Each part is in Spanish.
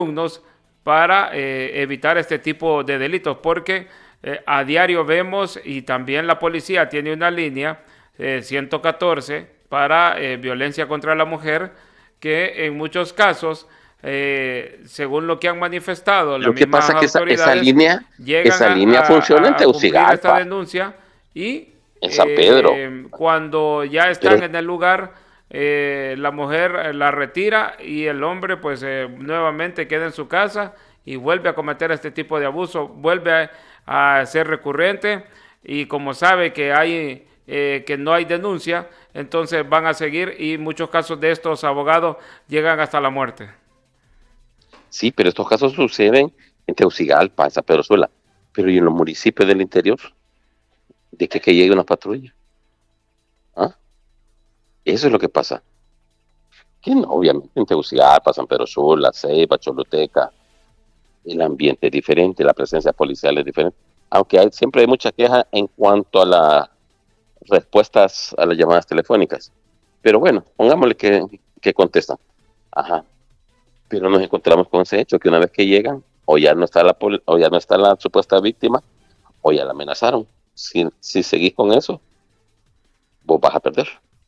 alumnos para evitar este tipo de delitos, porque a diario vemos, y también la policía tiene una línea 114 para violencia contra la mujer, que en muchos casos, según lo que han manifestado las Lo que mismas pasa es que autoridades, llegan esa línea funciona en a cumplir esta Tegucigalpa, denuncia y en San Pedro, cuando ya están pero en el lugar, la mujer la retira y el hombre pues nuevamente queda en su casa y vuelve a cometer este tipo de abuso, vuelve a ser recurrente, y como sabe que hay que no hay denuncia, entonces van a seguir, y muchos casos de estos abogados llegan hasta la muerte. sí, pero estos casos suceden en Tegucigalpa, en San Pedro Sula, pero ¿y en los municipios del interior? ¿De que llegue una patrulla? ¿Ah? Eso es lo que pasa. Que no, obviamente en Tegucigalpa, San Pedro Sula, Ceiba, Choluteca, el ambiente es diferente, la presencia policial es diferente, aunque siempre hay mucha queja en cuanto a las respuestas a las llamadas telefónicas. Pero bueno, pongámosle que contestan. Ajá. Pero nos encontramos con ese hecho, que una vez que llegan, o ya no está o ya no está la supuesta víctima, o ya la amenazaron. Si seguís con eso, vos vas a perder.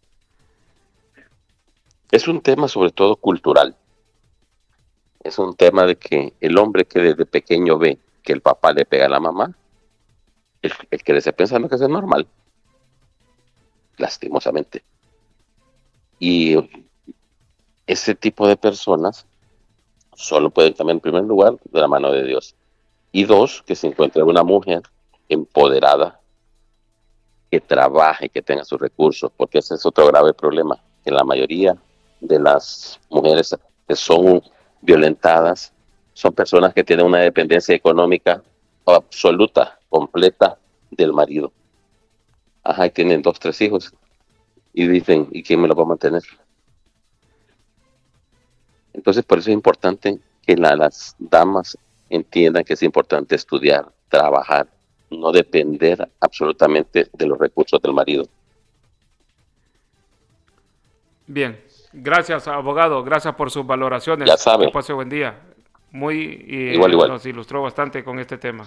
Es un tema sobre todo cultural. Es un tema de que el hombre que desde pequeño ve que el papá le pega a la mamá, él crece pensando que eso es normal, lastimosamente. Y ese tipo de personas solo pueden cambiar en primer lugar de la mano de Dios. Y dos, que se encuentre una mujer empoderada, que trabaje, que tenga sus recursos, porque ese es otro grave problema, que la mayoría de las mujeres que son violentadas son personas que tienen una dependencia económica absoluta, completa del marido. Ajá, y tienen 2, 3 hijos y dicen, ¿y quién me lo va a mantener? Entonces, por eso es importante que las damas entiendan que es importante estudiar, trabajar, no depender absolutamente de los recursos del marido. Bien, gracias abogado, gracias por sus Ya valoraciones, que sabe, pase buen día. Muy igual. nos ilustró bastante con este tema.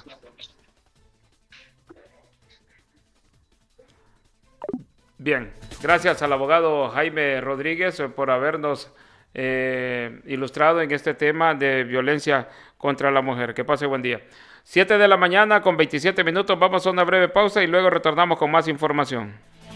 Bien, gracias al abogado Jaime Rodríguez por habernos ilustrado en este tema de violencia contra la mujer. Que pase buen día. 7 de la mañana con 27 minutos, vamos a una breve pausa y luego retornamos con más información.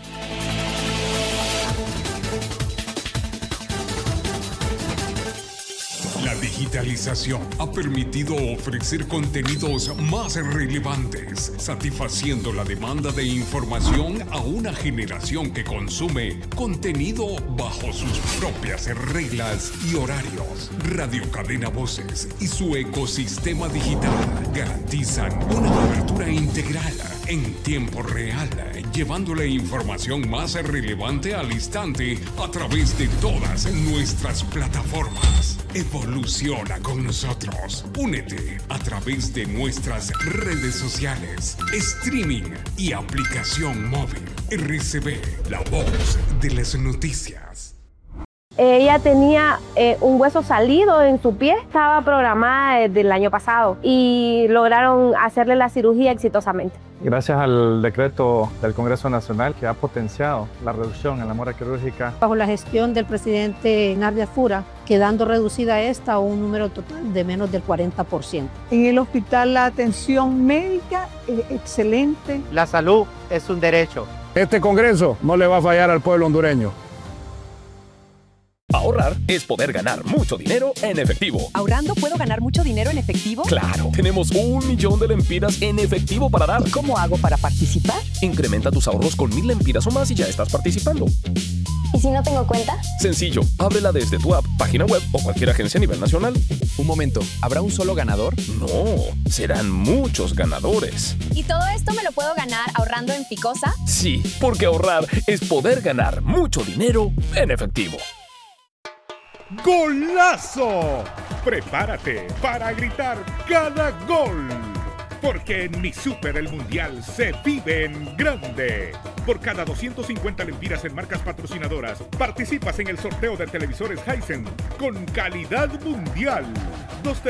La digitalización ha permitido ofrecer contenidos más relevantes, satisfaciendo la demanda de información a una generación que consume contenido bajo sus propias reglas y horarios. Radio Cadena Voces y su ecosistema digital garantizan una cobertura integral en tiempo real, llevando la información más relevante al instante a través de todas nuestras plataformas. Evoluciona con nosotros. Únete a través de nuestras redes sociales, streaming y aplicación móvil. RCB, la voz de las noticias. Ella tenía un hueso salido en su pie, estaba programada desde el año pasado y lograron hacerle la cirugía exitosamente. Gracias al decreto del Congreso Nacional que ha potenciado la reducción en la mora quirúrgica. Bajo la gestión del presidente Nardia Fura, quedando reducida esta a un número total de menos del 40%. En el hospital la atención médica es excelente. La salud es un derecho. Este Congreso no le va a fallar al pueblo hondureño. Ahorrar es poder ganar mucho dinero en efectivo. ¿Ahorrando puedo ganar mucho dinero en efectivo? ¡Claro! Tenemos 1 millón de lempiras en efectivo para dar. ¿Cómo hago para participar? Incrementa tus ahorros con 1000 lempiras o más y ya estás participando. ¿Y si no tengo cuenta? Sencillo, ábrela desde tu app, página web o cualquier agencia a nivel nacional. Un momento, ¿habrá un solo ganador? No, serán muchos ganadores. ¿Y todo esto me lo puedo ganar ahorrando en Ficosa? Sí, porque ahorrar es poder ganar mucho dinero en efectivo. ¡Golazo! Prepárate para gritar cada gol. Porque en Mi Super el Mundial se vive en grande. Por cada 250 lempiras en marcas patrocinadoras, participas en el sorteo de televisores Hisense con calidad mundial. Nos